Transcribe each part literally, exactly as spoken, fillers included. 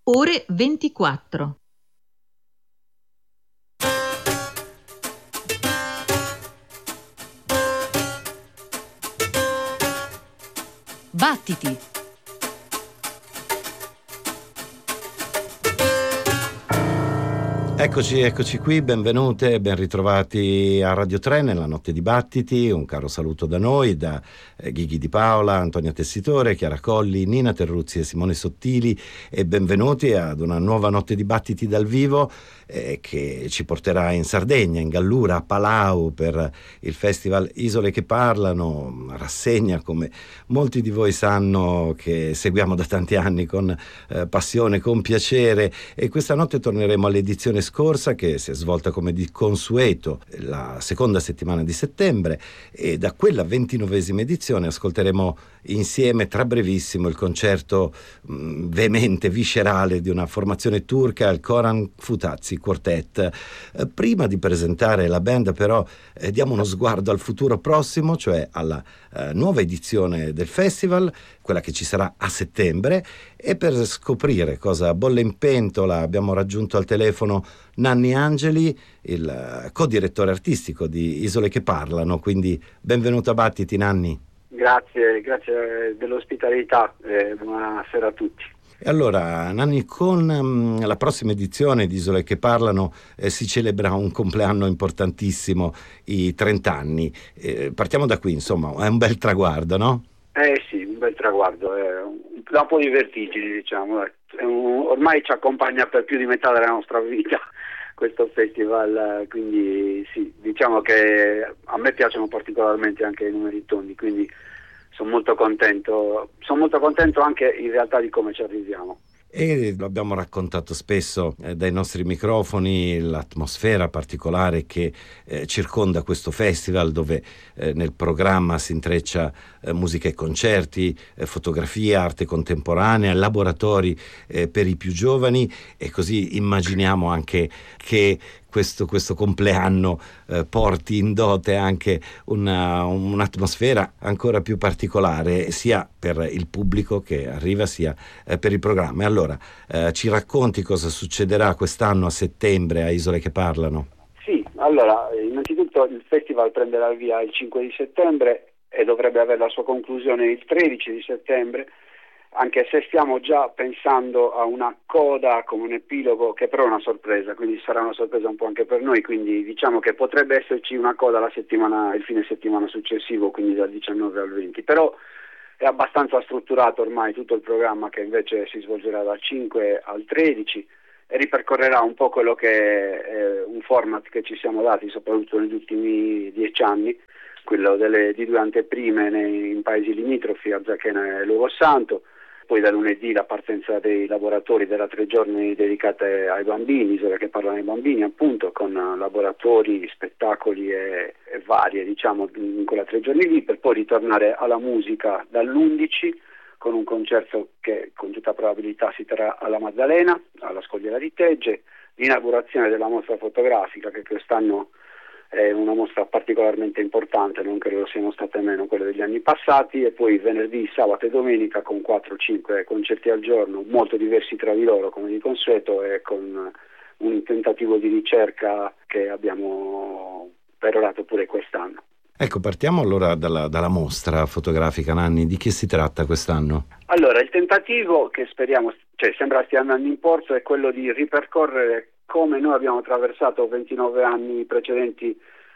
ore ventiquattro. Battiti! Eccoci, eccoci qui, benvenute e ben ritrovati a Radio tre nella notte di Battiti. Un caro saluto da noi, da eh, Ghighi Di Paola, Antonia Tessitore, Chiara Colli, Nina Terruzzi e Simone Sottili, e benvenuti ad una nuova notte di Battiti dal vivo eh, che ci porterà in Sardegna, in Gallura, a Palau, per il festival Isole che Parlano, una rassegna, come molti di voi sanno, che seguiamo da tanti anni con eh, passione, con piacere, e questa notte torneremo all'edizione scorsa, che si è svolta come di consueto la seconda settimana di settembre, e da quella ventinovesima edizione ascolteremo insieme tra brevissimo il concerto mh, veemente, viscerale di una formazione turca, il Koran Futazzi Quartet. Eh, prima di presentare la band però eh, diamo uno sguardo al futuro prossimo, cioè alla eh, nuova edizione del festival, quella che ci sarà a settembre, e per scoprire cosa bolle in pentola abbiamo raggiunto al telefono Nanni Angeli, il co-direttore artistico di Isole che Parlano. Quindi benvenuto a Battiti, Nanni. Grazie, grazie dell'ospitalità e buonasera a tutti. E allora, Nanni, con um, la prossima edizione di Isole che Parlano eh, si celebra un compleanno importantissimo, i trenta anni. Eh, partiamo da qui, insomma, è un bel traguardo, no? Eh sì, un bel traguardo, è un, un po' di vertigini, diciamo. È un, ormai ci accompagna per più di metà della nostra vita questo festival, quindi sì, diciamo che a me piacciono particolarmente anche i numeri tondi, quindi sono molto contento, sono molto contento anche in realtà di come ci arriviamo. E lo abbiamo raccontato spesso eh, dai nostri microfoni, l'atmosfera particolare che eh, circonda questo festival, dove eh, nel programma si intreccia eh, musica e concerti, eh, fotografia, arte contemporanea, laboratori eh, per i più giovani, e così immaginiamo anche che questo, questo compleanno eh, porti in dote anche una, un'atmosfera ancora più particolare, sia per il pubblico che arriva, sia eh, per il programma. E allora eh, ci racconti cosa succederà quest'anno a settembre a Isole che Parlano? Sì, allora innanzitutto il festival prenderà il via il cinque di settembre e dovrebbe avere la sua conclusione il tredici di settembre, anche se stiamo già pensando a una coda come un epilogo, che però è una sorpresa, quindi sarà una sorpresa un po' anche per noi, quindi diciamo che potrebbe esserci una coda la settimana, il fine settimana successivo, quindi dal diciannove al venti, però è abbastanza strutturato ormai tutto il programma, che invece si svolgerà dal cinque al tredici e ripercorrerà un po' quello che è un format che ci siamo dati soprattutto negli ultimi dieci anni, quello delle, di due anteprime nei, in paesi limitrofi, a Zachena e Luogo Santo. Poi da lunedì la partenza dei laboratori della tre giorni dedicate ai bambini, Isole che Parlano ai bambini, appunto, con laboratori, spettacoli e, e varie, diciamo, in quella tre giorni lì, per poi ritornare alla musica dall'undici con un concerto che con tutta probabilità si terrà alla Maddalena, alla Scogliera di Tegge, l'inaugurazione della mostra fotografica, che quest'anno è una mostra particolarmente importante, non credo siano state meno quelle degli anni passati, e poi venerdì, sabato e domenica con quattro cinque concerti al giorno, molto diversi tra di loro come di consueto, e con un tentativo di ricerca che abbiamo perorato pure quest'anno. Ecco, partiamo allora dalla, dalla mostra fotografica, Nanni. Di che si tratta quest'anno? Allora, il tentativo, che speriamo, cioè sembra stia andando in porto, è quello di ripercorrere come noi abbiamo attraversato ventinove anni precedenti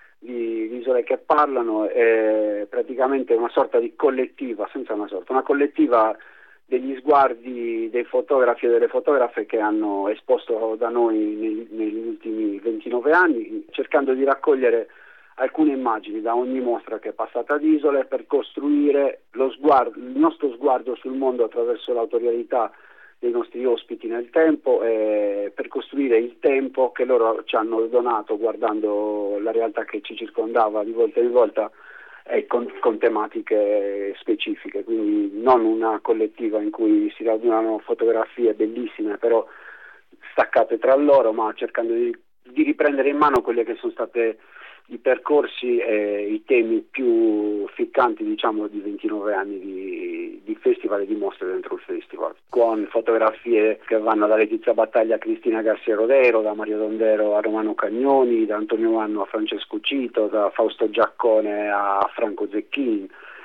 di Isole che Parlano, è praticamente una sorta di collettiva, senza una sorta, una collettiva degli sguardi dei fotografi e delle fotografe che hanno esposto da noi negli, negli ultimi ventinove anni, cercando di raccogliere alcune immagini da ogni mostra che è passata ad Isole, per costruire lo sguardo, il nostro sguardo sul mondo attraverso l'autorialità dei nostri ospiti nel tempo, e per costruire il tempo che loro ci hanno donato guardando la realtà che ci circondava di volta in volta, e con, con tematiche specifiche, quindi non una collettiva in cui si radunano fotografie bellissime però staccate tra loro, ma cercando di, di riprendere in mano quelle che sono state i percorsi e i temi più ficcanti, diciamo, di ventinove anni di, di festival e di mostre dentro il festival, con fotografie che vanno da Letizia Battaglia a Cristina Garcia Rodero, da Mario Dondero a Romano Cagnoni, da Antonio Manno a Francesco Cito, da Fausto Giaccone a Franco Zecchini,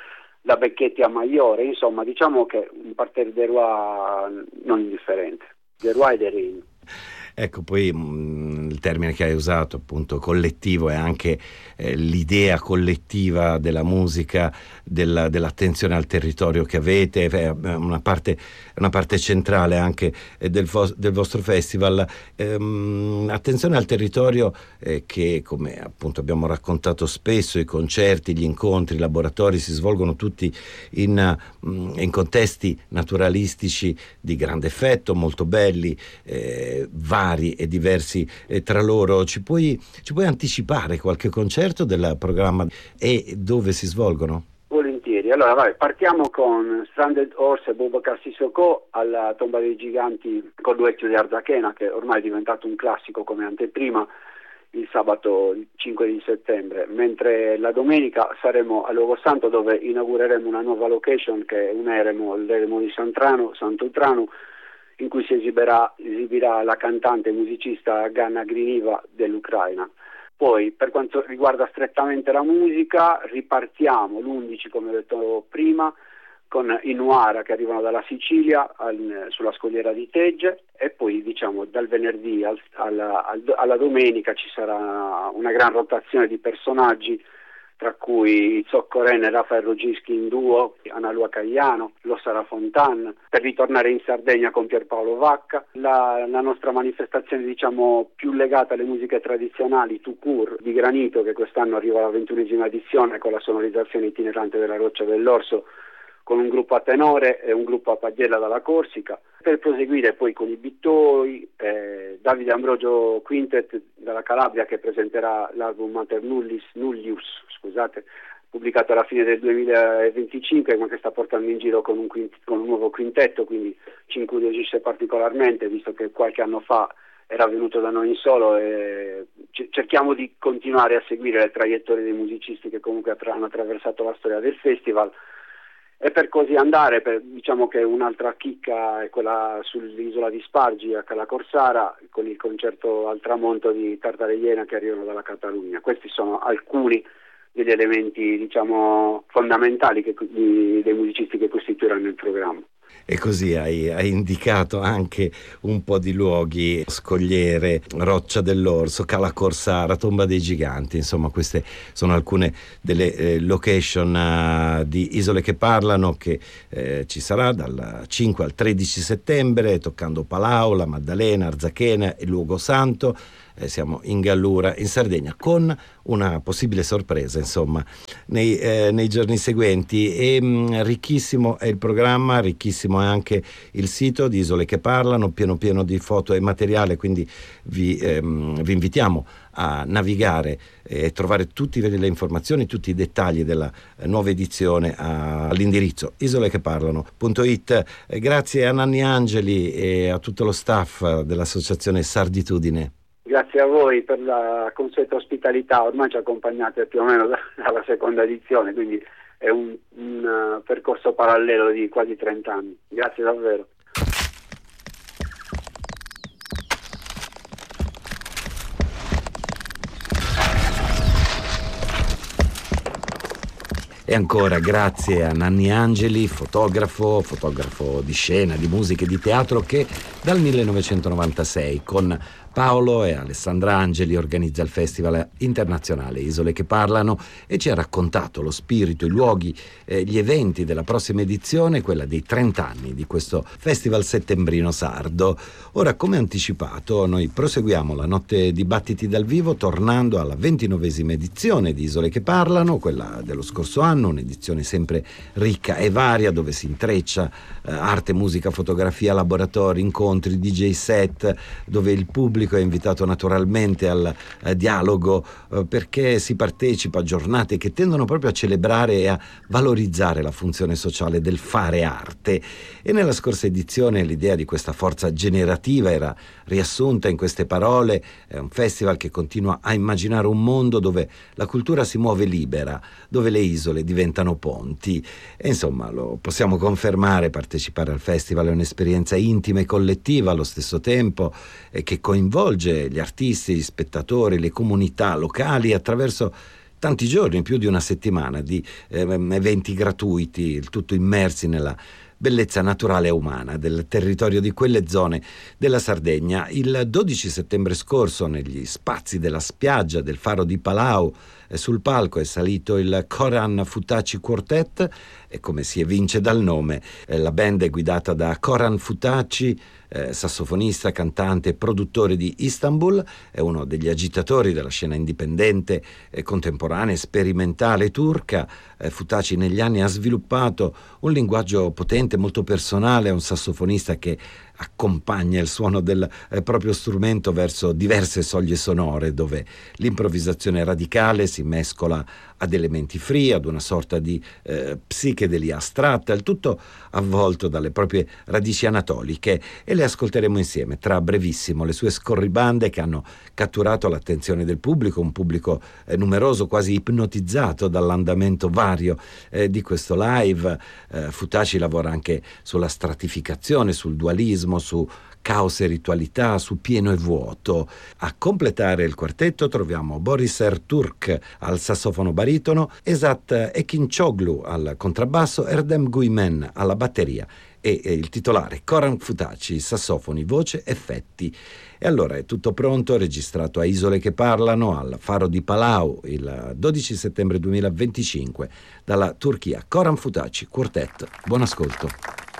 da Becchetti a Maiore. Insomma, diciamo che un parterre des rois non indifferente, des rois e des reines. Ecco, poi mh, il termine che hai usato, appunto, collettivo, è anche eh, l'idea collettiva della musica, della, dell'attenzione al territorio che avete, è una parte, una parte centrale anche eh, del, vo- del vostro festival. Ehm, attenzione al territorio eh, che, come appunto abbiamo raccontato spesso, i concerti, gli incontri, i laboratori si svolgono tutti in, mh, in contesti naturalistici di grande effetto, molto belli, eh, vari e diversi eh, tra loro. Ci puoi, ci puoi anticipare qualche concerto del programma e dove si svolgono? Volentieri. Allora, vai, partiamo con Stranded Horse e Boubacar Sissoko alla Tomba dei Giganti con l'Uecchio di Arzachena, che ormai è diventato un classico come anteprima, il sabato cinque di settembre, mentre la domenica saremo a Luogo Santo, dove inaugureremo una nuova location che è un eremo, l'eremo di Santrano, Sant'Utrano, in cui si esibirà, esibirà la cantante e musicista Ganna Griniva dell'Ucraina. Poi, per quanto riguarda strettamente la musica, ripartiamo l'undici, come ho detto prima, con i Nuara che arrivano dalla Sicilia al, sulla scogliera di Tegge, e poi, diciamo, dal venerdì al, alla, al, alla domenica ci sarà una gran rotazione di personaggi, tra cui Zocco Ren e Rafael Roginski in duo, Analua Cagliano, lo Sara Fontan, per ritornare in Sardegna con Pierpaolo Vacca. La, la nostra manifestazione, diciamo, più legata alle musiche tradizionali, Tucur di Granito, che quest'anno arriva alla ventunesima edizione con la sonorizzazione itinerante della Roccia dell'Orso, con un gruppo a tenore e un gruppo a pagella dalla Corsica, per proseguire poi con i Bittoi, eh, Davide Ambrogio Quintet dalla Calabria, che presenterà l'album Mater Nullis, Nullius, scusate, pubblicato alla fine del duemilaventicinque, ma che sta portando in giro con un, quint- con un nuovo quintetto, quindi ci incuriosisce particolarmente, visto che qualche anno fa era venuto da noi in solo, e c- cerchiamo di continuare a seguire le traiettorie dei musicisti che comunque attra- hanno attraversato la storia del festival. E per così andare, per, diciamo che un'altra chicca è quella sull'isola di Spargi a Cala Corsara, con il concerto al tramonto di Tartaregliena che arrivano dalla Catalogna. Questi sono alcuni degli elementi, diciamo, fondamentali che, di, dei musicisti che costituiranno il programma. E così hai, hai indicato anche un po' di luoghi: Scogliere, Roccia dell'Orso, Cala Corsara, Tomba dei Giganti. Insomma, queste sono alcune delle eh, location uh, di Isole che Parlano, che eh, ci sarà dal cinque al tredici settembre, toccando Palau, La Maddalena, Arzachena e Luogo Santo. Eh, siamo in Gallura, in Sardegna, con una possibile sorpresa, insomma, nei, eh, nei giorni seguenti. E mh, ricchissimo è il programma, ricchissimo è anche il sito di Isole che Parlano, pieno pieno di foto e materiale, quindi vi, ehm, vi invitiamo a navigare e trovare tutte le informazioni, tutti i dettagli della eh, nuova edizione a, all'indirizzo isole che parlano punto it. Eh, grazie a Nanni Angeli e a tutto lo staff dell'associazione Sarditudine. Grazie a voi per la consueta ospitalità, ormai ci accompagnate più o meno dalla seconda edizione, quindi è un, un uh, percorso parallelo di quasi trenta anni. Grazie davvero. E ancora grazie a Nanni Angeli, fotografo, fotografo di scena, di musica e di teatro, che dal millenovecentonovantasei con Paolo e Alessandra Angeli organizza il Festival Internazionale Isole che Parlano e ci ha raccontato lo spirito, i luoghi, eh, gli eventi della prossima edizione, quella dei trenta anni di questo Festival settembrino sardo. Ora, come anticipato, noi proseguiamo la notte dibattiti dal vivo tornando alla ventinovesima edizione di Isole che Parlano, quella dello scorso anno, l'anno, un'edizione sempre ricca e varia dove si intreccia eh, arte, musica, fotografia, laboratori, incontri, D J set, dove il pubblico è invitato naturalmente al eh, dialogo eh, perché si partecipa a giornate che tendono proprio a celebrare e a valorizzare la funzione sociale del fare arte. E nella scorsa edizione l'idea di questa forza generativa era riassunta in queste parole: è un festival che continua a immaginare un mondo dove la cultura si muove libera, dove le isole diventano ponti. E insomma, lo possiamo confermare, partecipare al festival è un'esperienza intima e collettiva allo stesso tempo, e che coinvolge gli artisti, gli spettatori, le comunità locali attraverso tanti giorni, più di una settimana di eh, eventi gratuiti, il tutto immersi nella bellezza naturale e umana del territorio di quelle zone della Sardegna. Il dodici settembre scorso, negli spazi della spiaggia del Faro di Palau, eh, sul palco è salito il Coran Futaci Quartet, e come si evince dal nome, eh, la band è guidata da Coran Futaci, eh, sassofonista, cantante e produttore di Istanbul. È uno degli agitatori della scena indipendente, eh, contemporanea e sperimentale turca. eh, Futaci negli anni ha sviluppato un linguaggio potente, molto personale, è un sassofonista che accompagna il suono del eh, proprio strumento verso diverse soglie sonore, dove l'improvvisazione radicale si mescola ad elementi free, ad una sorta di eh, psichedelia astratta, il tutto avvolto dalle proprie radici anatoliche, e le ascolteremo insieme tra brevissimo, le sue scorribande che hanno catturato l'attenzione del pubblico, un pubblico eh, numeroso, quasi ipnotizzato dall'andamento vario eh, di questo live. eh, Futaci lavora anche sulla stratificazione, sul dualismo, su caos e ritualità, su pieno e vuoto. A completare il quartetto troviamo Boris Erturk al sassofono baritono, Esat Ekinçoglu al contrabbasso, Erdem Guymen alla batteria e, e il titolare Coran Futaci, sassofoni, voce, effetti. E allora è tutto pronto, registrato a Isole che Parlano al Faro di Palau il dodici settembre duemilaventicinque dalla Turchia. Coran Futaci Quartet. Buon ascolto.